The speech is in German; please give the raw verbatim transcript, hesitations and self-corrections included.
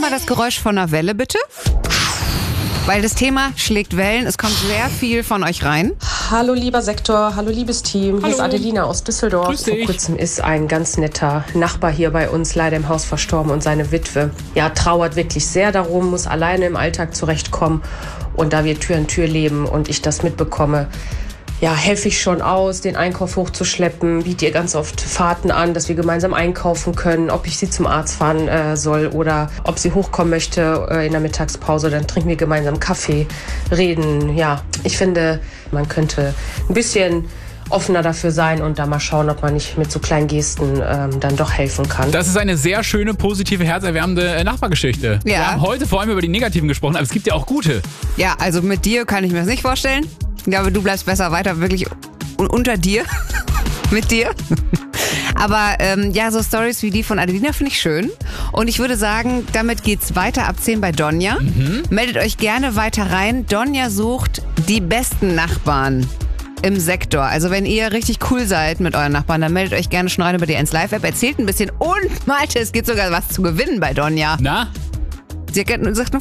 mal das Geräusch von einer Welle, bitte. Weil das Thema schlägt Wellen. Es kommt sehr viel von euch rein. Hallo lieber Sektor, hallo liebes Team. Hier Hallo. ist Adelina aus Düsseldorf. Grüß dich. Vor kurzem ist ein ganz netter Nachbar hier bei uns leider im Haus verstorben und seine Witwe, ja, trauert wirklich sehr darum, muss alleine im Alltag zurechtkommen. Und da wir Tür an Tür leben und ich das mitbekomme, ja, helfe ich schon aus, den Einkauf hochzuschleppen, biete ihr ganz oft Fahrten an, dass wir gemeinsam einkaufen können, ob ich sie zum Arzt fahren äh, soll oder ob sie hochkommen möchte äh, in der Mittagspause. Dann trinken wir gemeinsam Kaffee, reden. Ja, ich finde, man könnte ein bisschen offener dafür sein und da mal schauen, ob man nicht mit so kleinen Gesten ähm, dann doch helfen kann. Das ist eine sehr schöne, positive, herzerwärmende äh, Nachbargeschichte. Ja. Wir haben heute vor allem über die negativen gesprochen, aber es gibt ja auch gute. Ja, also mit dir kann ich mir das nicht vorstellen. Ich glaube, du bleibst besser weiter wirklich un- unter dir. Mit dir. Aber ähm, ja, so Stories wie die von Adelina finde ich schön. Und ich würde sagen, damit geht's weiter ab zehn bei Donja. Mhm. Meldet euch gerne weiter rein. Donja sucht die besten Nachbarn im Sektor. Also wenn ihr richtig cool seid mit euren Nachbarn, dann meldet euch gerne schon rein über die eins Live App. Erzählt ein bisschen und Malte, es gibt sogar was zu gewinnen bei Donja. Na? Sie sagt